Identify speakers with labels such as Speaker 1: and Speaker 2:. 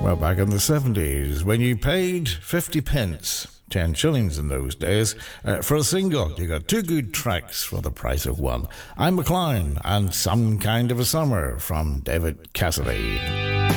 Speaker 1: Well, back in the 70s, when you paid 50 pence, 10 shillings in those days, for a single, you got two good tracks for the price of one. I'm McClown and Some Kind of a Summer from David Cassidy.